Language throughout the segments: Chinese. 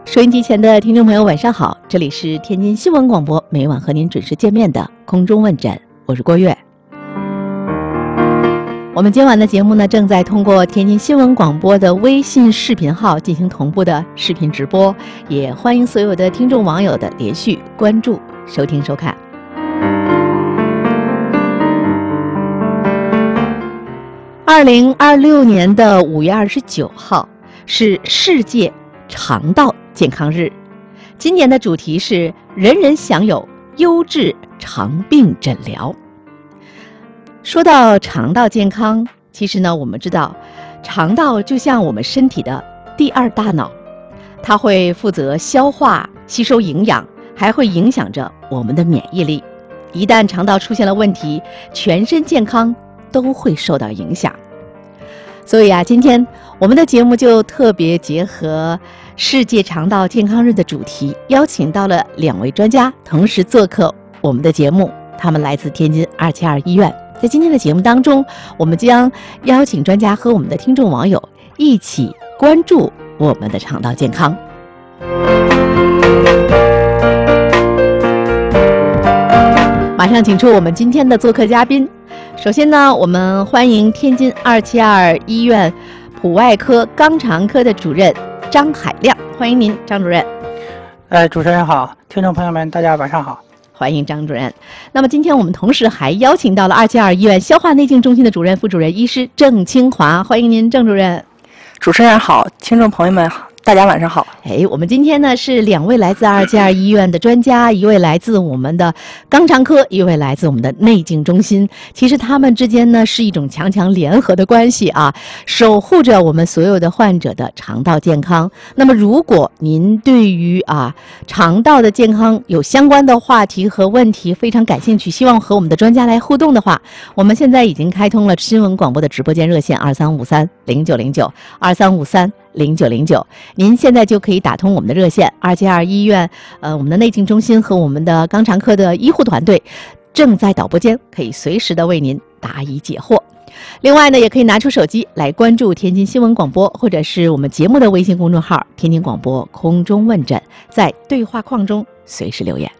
收音机前的听众朋友晚上好，这里是天津新闻广播，每晚和您准时见面的空中问诊，我是郭月。我们今晚的节目呢，正在通过天津新闻广播的微信视频号进行同步的视频直播，也欢迎所有的听众网友的连续关注、收听、收看。2026年的5月29号是世界肠道健康日，今年的主题是人人享有优质肠病诊疗。说到肠道健康，其实呢，我们知道肠道就像我们身体的第二大脑，它会负责消化、吸收营养，还会影响着我们的免疫力。一旦肠道出现了问题，全身健康都会受到影响。所以今天我们的节目就特别结合世界肠道健康日的主题，邀请到了2位专家同时做客我们的节目，他们来自天津272医院。在今天的节目当中，我们将邀请专家和我们的听众网友一起关注我们的肠道健康。马上请出我们今天的做客嘉宾。首先呢，我们欢迎天津272医院普外科肛肠科的主任张海亮，欢迎您，张主任。 主持人好，听众朋友们，大家晚上好。 欢迎张主任。那么今天我们同时还邀请到了272医院消化内镜中心的主任、副主任医师郑清华，欢迎您，郑主任。 主持人好，听众朋友们好，大家晚上好。 我们今天呢是2位来自272医院的专家，一位来自我们的肛肠科，一位来自我们的内镜中心。其实他们之间呢是一种强强联合的关系啊，守护着我们所有的患者的肠道健康。那么如果您对于肠道的健康有相关的话题和问题非常感兴趣，希望和我们的专家来互动的话，我们现在已经开通了新闻广播的直播间热线23530909 23530909，您现在就可以打通我们的热线，272医院我们的内镜中心和我们的肛肠科的医护团队正在导播间，可以随时的为您答疑解惑。另外呢，也可以拿出手机来关注天津新闻广播，或者是我们节目的微信公众号天津广播空中问诊，在对话框中随时留言。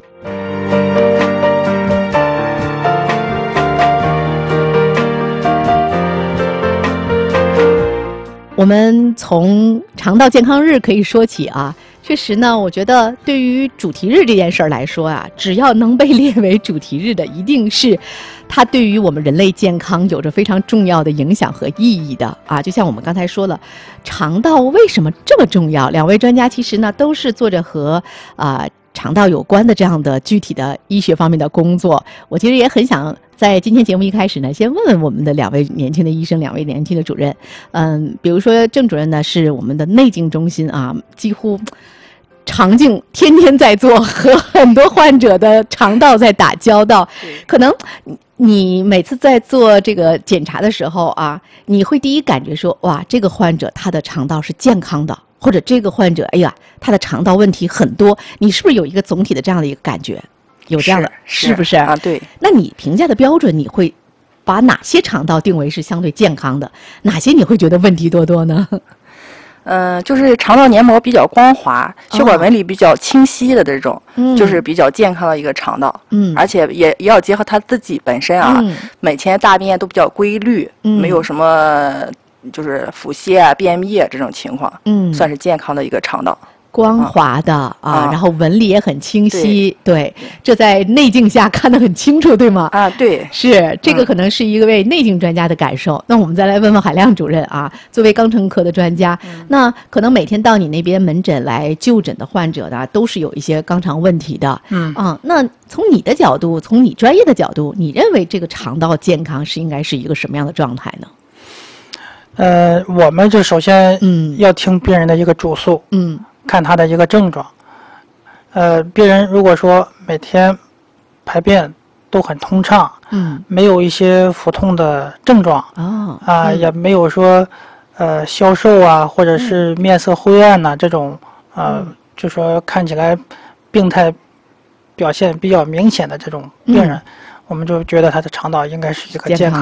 我们从肠道健康日可以说起确实呢，我觉得对于主题日这件事儿来说只要能被列为主题日的，一定是它对于我们人类健康有着非常重要的影响和意义的就像我们刚才说了，肠道为什么这么重要？2位专家其实呢都是做着和肠道有关的这样的具体的医学方面的工作。我其实也很想在今天节目一开始呢，先问问我们的2位年轻的医生，2位年轻的主任。比如说郑主任呢是我们的内镜中心几乎肠镜天天在做，和很多患者的肠道在打交道。可能你每次在做这个检查的时候你会第一感觉说，哇，这个患者他的肠道是健康的，或者这个患者他的肠道问题很多，你是不是有一个总体的这样的一个感觉？有这样的，是不是对。 那你评价的标准，你会把哪些肠道定为是相对健康的，哪些你会觉得问题多多呢？ 就是肠道黏膜比较光滑，血管纹理比较清晰的这种，就是比较健康的一个肠道。而且也要结合他自己本身每天大便都比较规律，没有什么就是腹泻便秘这种情况，算是健康的一个肠道。 光滑的然后纹理也很清晰，对，这在内镜下看得很清楚，对吗？ 对， 是这个可能是一位内镜专家的感受。那我们再来问问海亮主任作为肛肠科的专家，那可能每天到你那边门诊来就诊的患者呢，都是有一些肛肠问题的，那从你的角度，从你专业的角度，你认为这个肠道健康是应该是一个什么样的状态呢？ 我们就首先要听病人的一个主诉，看他的一个症状。病人如果说每天排便都很通畅，没有一些腹痛的症状，也没有说消瘦或者是面色灰暗这种就说看起来病态表现比较明显的这种病人，我们就觉得他的肠道应该是一个健康的。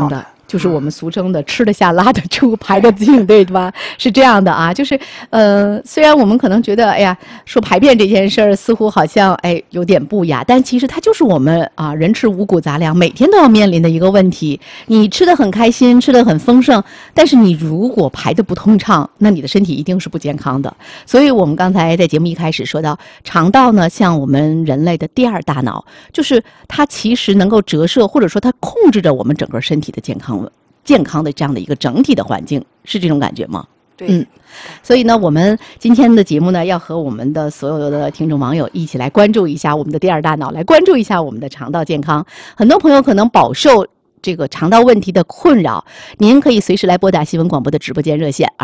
就是我们俗称的吃得下拉得出排得净，对吧？是这样的啊，就是虽然我们可能觉得哎呀说排便这件事儿似乎好像有点不雅，但其实它就是我们啊人吃五谷杂粮每天都要面临的一个问题。你吃得很开心，吃得很丰盛，但是你如果排得不通畅，那你的身体一定是不健康的。所以我们刚才在节目一开始说到，肠道呢像我们人类的第二大脑，就是它其实能够折射或者说它控制着我们整个身体的健康的这样的一个整体的环境，是这种感觉吗？ 对， 所以呢，我们今天的节目呢，要和我们的所有的听众网友一起来关注一下我们的第二大脑，来关注一下我们的肠道健康。很多朋友可能饱受这个肠道问题的困扰，您可以随时来拨打新闻广播的直播间热线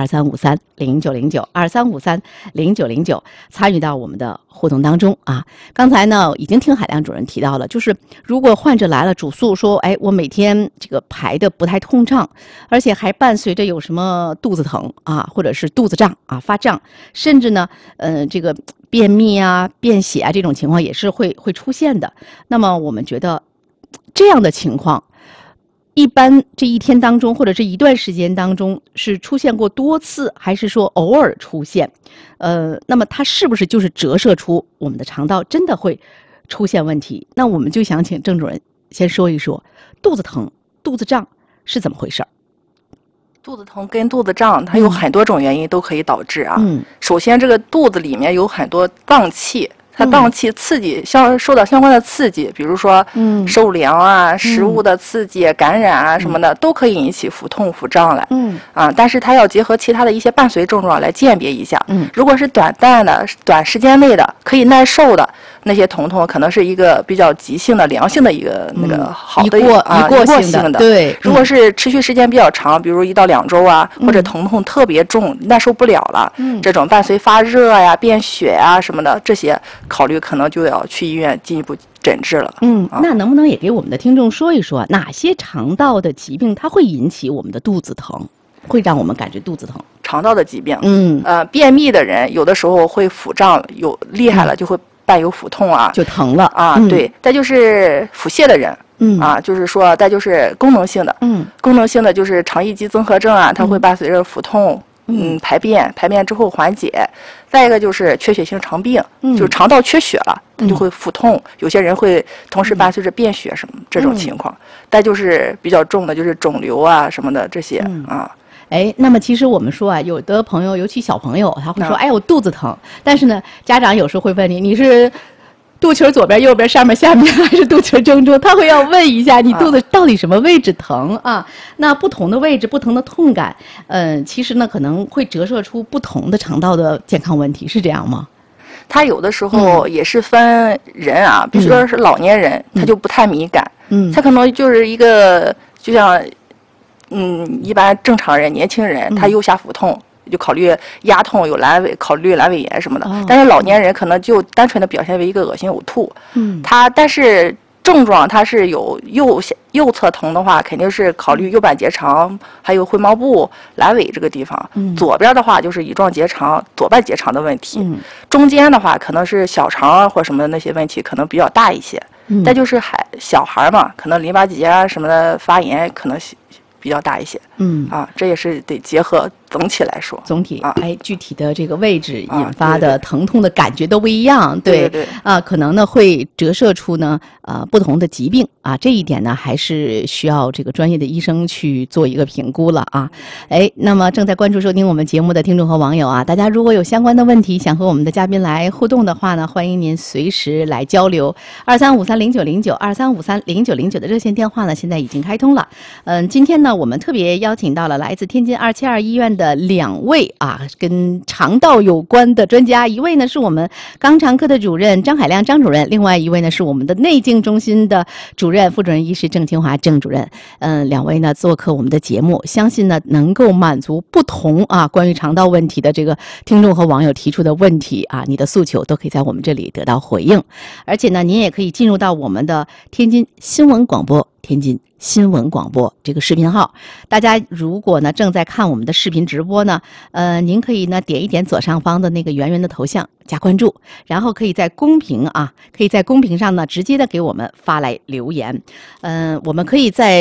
23530909，23530909，参与到我们的互动当中啊。刚才呢，已经听海亮主任提到了，就是如果患者来了主诉说，我每天这个排的不太通畅，而且还伴随着有什么肚子疼啊，或者是肚子胀啊、发胀，甚至呢，这个便秘啊、便血啊这种情况也是会出现的。那么我们觉得这样的情况，一般这一天当中或者这一段时间当中是出现过多次，还是说偶尔出现？那么它是不是就是折射出我们的肠道真的会出现问题？那我们就想请郑主任先说一说，肚子疼、肚子胀是怎么回事？ 肚子疼跟肚子胀，它有很多种原因都可以导致啊。首先，这个肚子里面有很多脏器。它脏器刺激受到相关的刺激，比如说受凉啊、食物的刺激、感染啊什么的，都可以引起腹痛、腹胀来。但是它要结合其他的一些伴随症状来鉴别一下。如果是短暂的、短时间内的、可以耐受的那些疼痛，可能是一个比较急性的、良性的一个那个好的一过性的。 对， 如果是持续时间比较长，比如1到2周啊，或者疼痛特别重、耐受不了了，这种伴随发热呀、便血呀什么的，这些考虑可能就要去医院进一步诊治了。 那能不能也给我们的听众说一说，哪些肠道的疾病它会引起我们的肚子疼，会让我们感觉肚子疼？ 肠道的疾病，便秘的人有的时候会腹胀，有厉害了就会伴有腹痛啊， 就疼了啊。对，再就是腹泻的人。就是说，再就是功能性的，功能性的就是肠易激综合症啊，它会伴随着腹痛，排便之后缓解。再一个就是缺血性肠病，就是肠道缺血了，它就会腹痛，有些人会同时伴随着便血什么这种情况。再就是比较重的就是肿瘤啊什么的这些啊。 那么其实我们说啊，有的朋友，尤其小朋友，他会说，我肚子疼，但是呢，家长有时候会问你是肚脐左边、右边、上面、下面，还是肚脐正中？他会要问一下你肚子到底什么位置疼啊？那不同的位置、不同的痛感，其实呢可能会折射出不同的肠道的健康问题，是这样吗？ 他有的时候也是分人啊，比如说是老年人，他就不太敏感，他可能就是一个就像一般正常人、年轻人，他右下腹痛。就考虑压痛，有阑尾，考虑阑尾炎什么的。但是老年人可能就单纯的表现为一个恶心呕吐。但是症状它是有右侧疼的话，肯定是考虑右半结肠，还有会猫部、阑尾这个地方。左边的话就是乙状结肠、左半结肠的问题。中间的话可能是小肠或什么的那些问题可能比较大一些。再就是小孩嘛，可能淋巴结啊什么的发炎可能比较大一些。这也是得结合总体来说。 总体具体的这个位置引发的疼痛的感觉都不一样， 对可能呢会折射出呢不同的疾病啊，这一点呢还是需要这个专业的医生去做一个评估了啊。那么正在关注收听我们节目的听众和网友啊，大家如果有相关的问题想和我们的嘉宾来互动的话呢，欢迎您随时来交流。23530909，23530909的热线电话呢现在已经开通了。今天呢我们特别邀请到了来自天津272医院的2位跟肠道有关的专家，一位呢是我们肛肠科的主任张海亮张主任，另外一位呢是我们的内镜中心的主任副主任医师郑清华郑主任。2位呢做客我们的节目，相信呢能够满足不同关于肠道问题的这个听众和网友提出的问题你的诉求都可以在我们这里得到回应。而且呢您也可以进入到我们的天津新闻广播这个视频号，大家如果呢正在看我们的视频直播呢，您可以呢点一点左上方的那个圆圆的头像加关注，然后可以在公屏上呢直接的给我们发来留言。我们可以在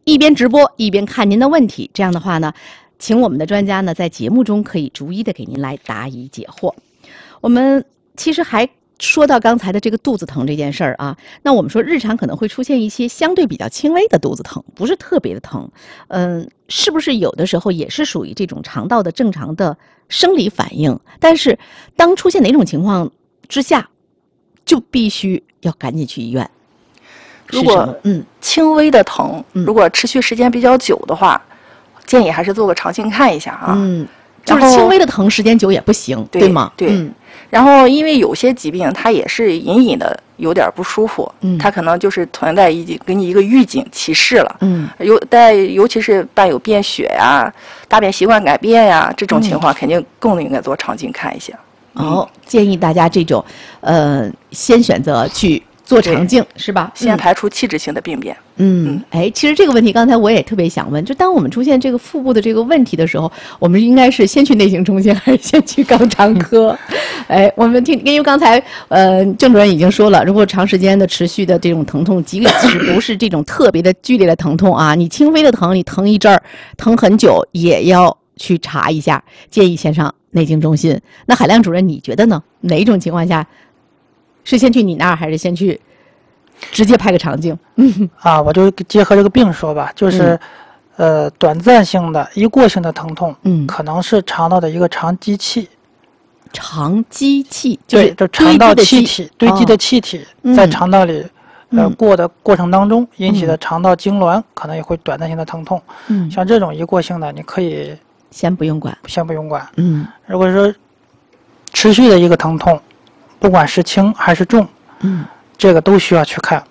一边直播一边看您的问题，这样的话呢，请我们的专家呢在节目中可以逐一的给您来答疑解惑。我们其实还说到刚才的这个肚子疼这件事儿啊，那我们说日常可能会出现一些相对比较轻微的肚子疼，不是特别的疼，是不是有的时候也是属于这种肠道的正常的生理反应？但是当出现哪种情况之下，就必须要赶紧去医院。 如果轻微的疼，如果持续时间比较久的话，建议还是做个肠镜看一下啊。 就是轻微的疼时间久也不行，对吗？ 对。然后因为有些疾病它也是隐隐的有点不舒服，它可能就是存在已经给你一个预警提示了。尤其是伴有便血呀、大便习惯改变呀这种情况，肯定更应该做肠镜看一下。 建议大家这种先选择去做肠镜是吧？ 先排除器质性的病变。 其实这个问题刚才我也特别想问，就当我们出现这个腹部的这个问题的时候，我们应该是先去内镜中心还是先去肛肠科？我们因为刚才郑主任已经说了，如果长时间的持续的这种疼痛，即使不是这种特别的剧烈的疼痛啊，你轻微的疼，你疼一阵儿，疼很久也要去查一下，建议先上内镜中心。那海亮主任，你觉得呢？哪一种情况下是先去你那儿，还是先去直接拍个肠镜？ 我就结合这个病说吧，就是短暂性的一过性的疼痛，可能是肠道的一个肠积气。 肠积气就是肠道气体堆积的气体在肠道里过的过程当中引起的肠道痉挛，可能也会短暂性的疼痛。像这种一过性的，你可以先不用管。 如果说持续的一个疼痛，不管是轻还是重，这个都需要去看。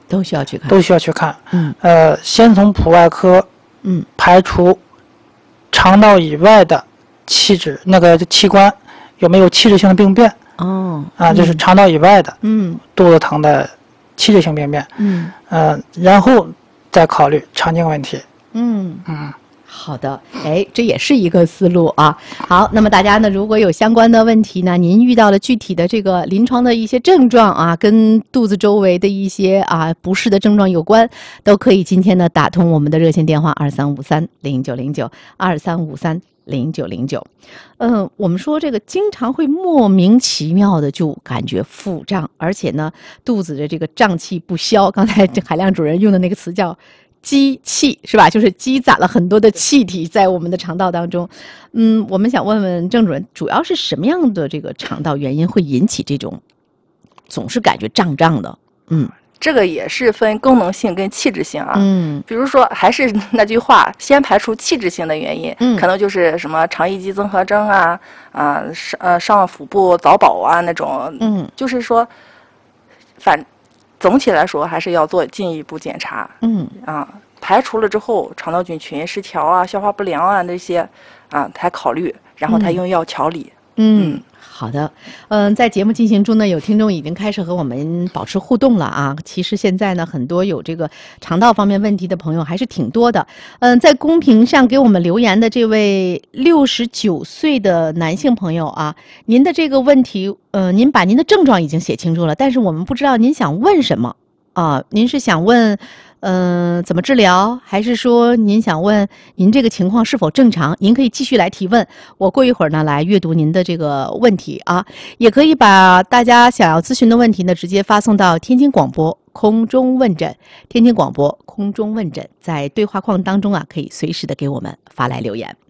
先从普外科，排除肠道以外的器质那个器官有没有器质性的病变。就是肠道以外的，肚子疼的器质性病变。然后再考虑肠镜问题。 好的，这也是一个思路啊。好，那么大家呢，如果有相关的问题呢，您遇到了具体的这个临床的一些症状啊，跟肚子周围的一些不适的症状有关，都可以今天呢打通我们的热线电话2353090923530909。我们说这个经常会莫名其妙的就感觉腹胀，而且呢肚子的这个胀气不消。刚才海亮主任用的那个词叫积气是吧？就是积攒了很多的气体在我们的肠道当中。我们想问问郑主任，主要是什么样的这个肠道原因会引起这种总是感觉胀胀的？ 这个也是分功能性跟器质性啊。比如说还是那句话，先排除器质性的原因，可能就是什么肠易激综合征上腹部早饱啊那种。就是说总体来说还是要做进一步检查。排除了之后，肠道菌群失调啊、消化不良啊那些才考虑，然后才用药调理。 好的，在节目进行中呢，有听众已经开始和我们保持互动了啊。其实现在呢，很多有这个肠道方面问题的朋友还是挺多的。在公屏上给我们留言的这位69岁的男性朋友啊，您的这个问题，您把您的症状已经写清楚了，但是我们不知道您想问什么啊？您是想问怎么治疗，还是说您想问您这个情况是否正常？您可以继续来提问，我过一会儿呢来阅读您的这个问题啊，也可以把大家想要咨询的问题呢直接发送到天津广播空中问诊，天津广播空中问诊，在对话框当中可以随时的给我们发来留言。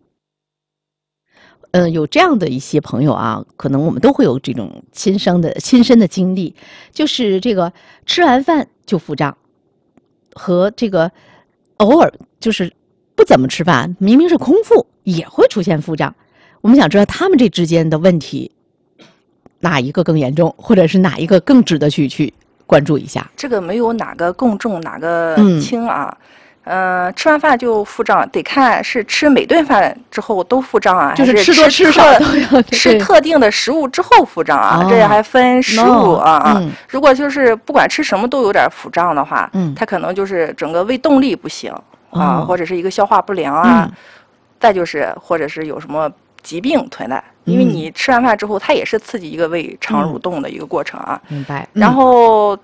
有这样的一些朋友啊，可能我们都会有这种亲身的经历，就是这个吃完饭就腹胀，和这个偶尔就是不怎么吃饭，明明是空腹也会出现腹胀。我们想知道他们这之间的问题哪一个更严重，或者是哪一个更值得去关注一下？ 这个没有哪个更重哪个轻啊。吃完饭就腹胀，得看是吃每顿饭之后都腹胀啊， 就是吃多吃少都要吃特定的食物之后腹胀啊，这还分食物啊。如果就是不管吃什么都有点腹胀的话，它可能就是整个胃动力不行啊，或者是一个消化不良啊，再就是或者是有什么疾病存在，因为你吃完饭之后，它也是刺激一个胃肠蠕动的一个过程啊。 明白。 然后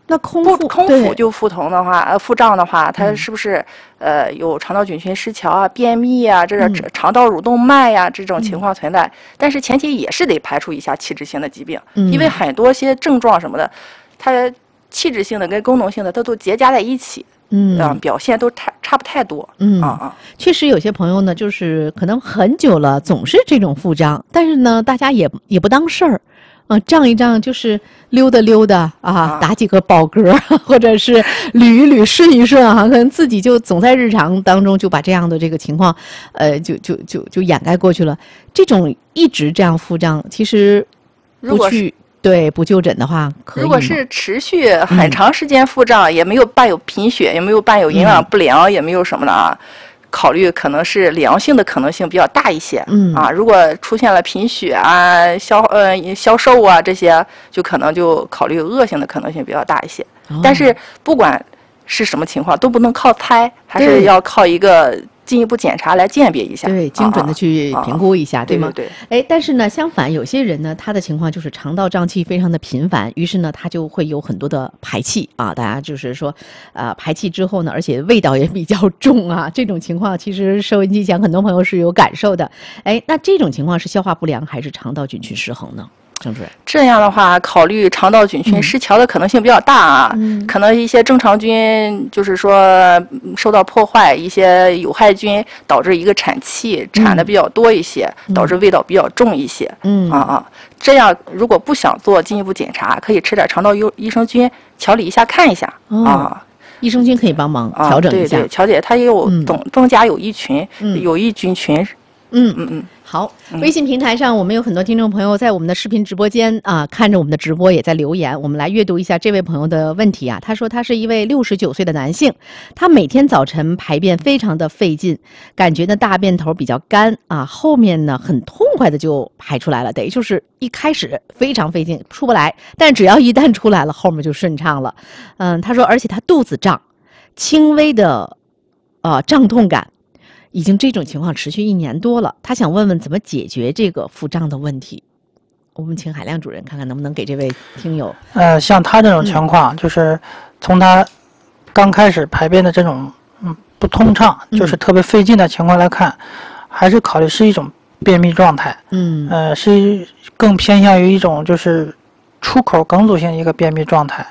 那空腹就腹痛的话，腹胀的话，它是不是有肠道菌群失调啊、便秘啊，这是肠道蠕动慢呀这种情况存在？但是前提也是得排除一下器质性的疾病，因为很多些症状什么的，它器质性的跟功能性的它都结痂在一起。表现都差不太多。 确实有些朋友呢，就是可能很久了，总是这种腹胀，但是呢，大家也不当事儿。胀一胀就是溜达啊，打几个饱嗝，或者是捋一捋、顺一顺啊，可能自己就总在日常当中就把这样的这个情况，就掩盖过去了。这种一直这样腹胀，其实不就诊的话，可以。 如果是持续很长时间腹胀，也没有伴有贫血，也没有伴有营养不良，也没有什么的啊。考虑可能是良性的可能性比较大一些，如果出现了贫血啊、消瘦啊这些，就可能就考虑恶性的可能性比较大一些。但是不管是什么情况，都不能靠猜，还是要靠一个进一步检查来鉴别一下， 对，精准的去评估一下，对吗？ 对。 但是呢，相反，有些人呢，他的情况就是肠道胀气非常的频繁，于是呢，他就会有很多的排气啊。大家就是说，排气之后呢，而且味道也比较重啊。这种情况其实收音机前很多朋友是有感受的。那这种情况是消化不良还是肠道菌群失衡呢？郑主任， 这样的话，考虑肠道菌群失调的可能性比较大啊。可能一些正常菌就是说受到破坏，一些有害菌导致一个产气产的比较多一些，导致味道比较重一些。这样如果不想做进一步检查，可以吃点肠道益生菌调理一下看一下益生菌可以帮忙调整一下， 对，调节它也有增加有益群、有益菌群。 好，微信平台上我们有很多听众朋友在我们的视频直播间看着我们的直播也在留言，我们来阅读一下这位朋友的问题啊。他说他是一位69岁的男性，他每天早晨排便非常的费劲，感觉呢大便头比较干啊，后面呢很痛快的就排出来了，就是一开始非常费劲出不来，但只要一旦出来了，后面就顺畅了。他说而且他肚子胀，轻微的胀痛感。已经这种情况持续1年多了，他想问问怎么解决这个腹胀的问题。我们请海亮主任看看能不能给这位听友。 像他这种情况，就是从他刚开始排便的这种不通畅，就是特别费劲的情况来看，还是考虑是一种便秘状态。是更偏向于一种就是出口梗阻性一个便秘状态。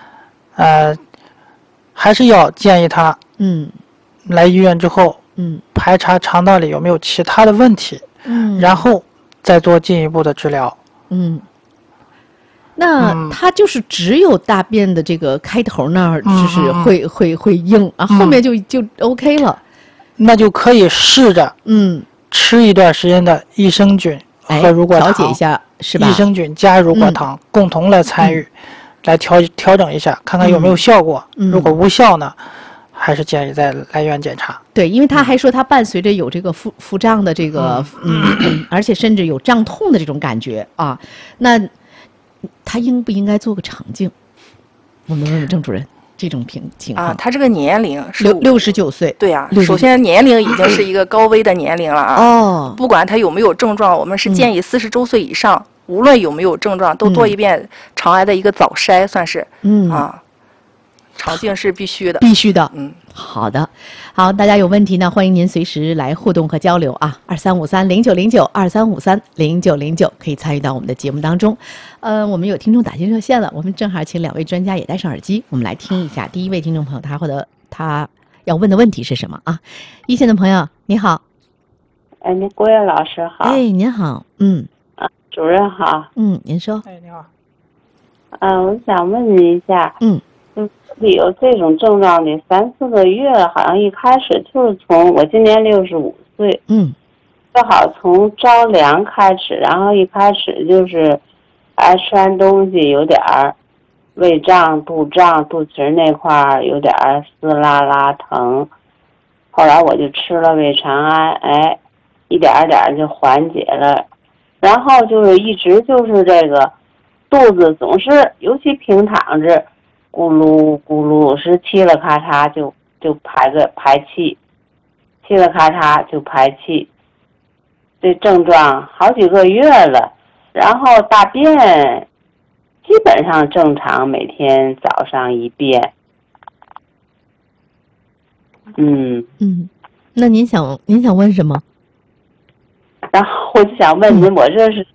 还是要建议他来医院之后。排查肠道里有没有其他的问题，然后再做进一步的治疗。 那他就是只有大便的这个开头那儿，就是会硬啊，后面就 OK 了。 那就可以试着吃一段时间的益生菌和乳果糖， 调节一下是吧？ 益生菌加乳果糖共同来参与，来调整一下，看看有没有效果。如果无效呢？还是建议再来医院检查。 对，因为他还说他伴随着有这个腹胀的这个，而且甚至有胀痛的这种感觉啊。那他应不应该做个肠镜？我们问问郑主任，这种情况他这个年龄是 69岁， 对呀。首先年龄已经是一个高危的年龄了啊。不管他有没有症状，我们是建议40周岁以上，无论有没有症状，都做一遍肠癌的一个早筛，算是肠镜是必须的， 好的，好，大家有问题呢，欢迎您随时来互动和交流啊，23530909，23530909可以参与到我们的节目当中。我们有听众打进热线了，我们正好请2位专家也戴上耳机，我们来听一下第一位听众朋友他要问的问题是什么啊？一线的朋友你好， 您郭跃老师好， 您好， 主任好， 您说， 你好， 我想问您一下，有这种症状的3-4个月，好像一开始就是从我今年65岁，正好从着凉开始，然后一开始就是爱吃完东西有点胃胀、肚胀、肚脐那块有点撕拉拉疼，后来我就吃了胃肠胺，一点点就缓解了，然后就是一直就是这个肚子总是尤其平躺着。咕噜咕噜是气了咔嚓就排气，气了咔嚓就排气，这症状好几个月了，然后大便基本上正常，每天早上1遍。 那您想问什么？ 然后我就想问您，我这是